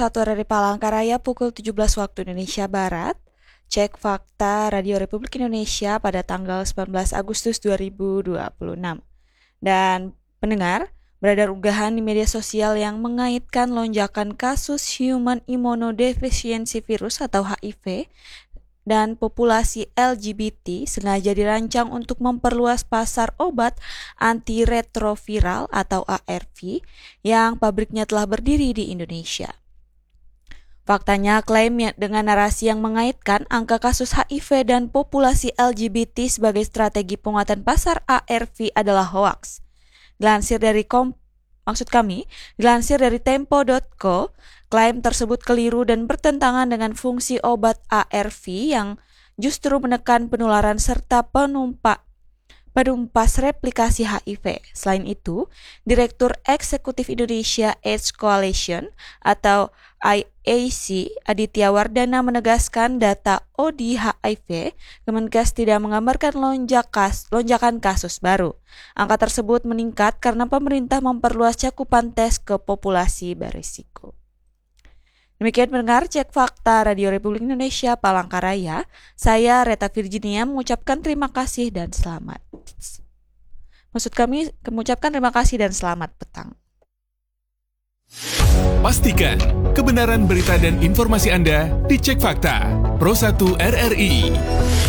1 dari Palangkaraya pukul 17 waktu Indonesia Barat. Cek fakta Radio Republik Indonesia pada tanggal 19 Agustus 2026. Dan pendengar, beredar unggahan di media sosial yang mengaitkan lonjakan kasus Human Immunodeficiency Virus atau HIV dan populasi LGBT sengaja dirancang untuk memperluas pasar obat antiretroviral atau ARV yang pabriknya telah berdiri di Indonesia. Faktanya, klaim dengan narasi yang mengaitkan angka kasus HIV dan populasi LGBT sebagai strategi penguatan pasar ARV adalah hoaks. Dilansir dari Tempo.co, klaim tersebut keliru dan bertentangan dengan fungsi obat ARV yang justru menekan penularan serta penumpas replikasi HIV. Selain itu, Direktur Eksekutif Indonesia AIDS Coalition atau IAC Aditya Wardana menegaskan data OD HIV Kemenkes tidak menggambarkan lonjakan kasus baru. Angka tersebut meningkat karena pemerintah memperluas cakupan tes ke populasi berisiko. Demikian pendengar cek fakta Radio Republik Indonesia Palangkaraya. Saya Reta Virginia mengucapkan terima kasih dan selamat. Mengucapkan terima kasih dan selamat petang. Pastikan kebenaran berita dan informasi Anda dicek fakta. Pro 1 RRI.